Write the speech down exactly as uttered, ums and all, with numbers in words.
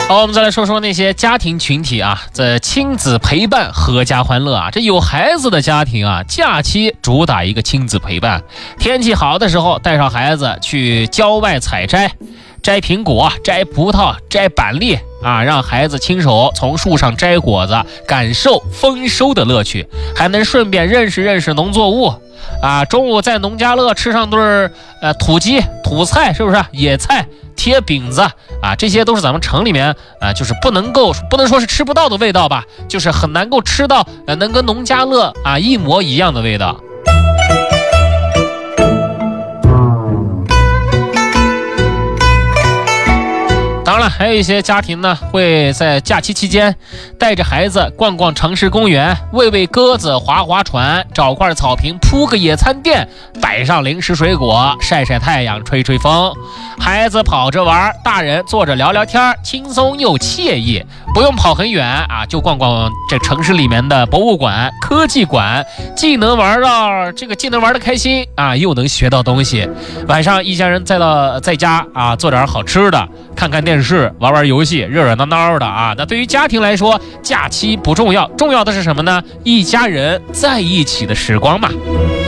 好，我们再来说说那些家庭群体啊，这亲子陪伴，阖家欢乐啊。这有孩子的家庭啊，假期主打一个亲子陪伴。天气好的时候，带上孩子去郊外采摘，摘苹果、摘葡萄、摘板栗啊，让孩子亲手从树上摘果子，感受丰收的乐趣，还能顺便认识认识农作物啊。中午在农家乐吃上顿儿呃土鸡、土菜，是不是野菜？贴饼子啊，这些都是咱们城里面啊，就是不能够不能说是吃不到的味道吧，就是很难够吃到呃能跟农家乐啊一模一样的味道。当然了，还有一些家庭呢，会在假期期间带着孩子逛逛城市公园，喂喂鸽子，划划船，找块草坪铺个野餐垫，摆上零食水果，晒晒太阳，吹吹风。孩子跑着玩，大人坐着聊聊天，轻松又惬意。不用跑很远啊，就逛逛这城市里面的博物馆、科技馆，既能玩到这个，既能玩得开心啊，又能学到东西。晚上一家人在到在家啊，做点好吃的，看看电视，玩玩游戏，热热闹闹的啊。那对于家庭来说，假期不重要，重要的是什么呢？一家人在一起的时光嘛。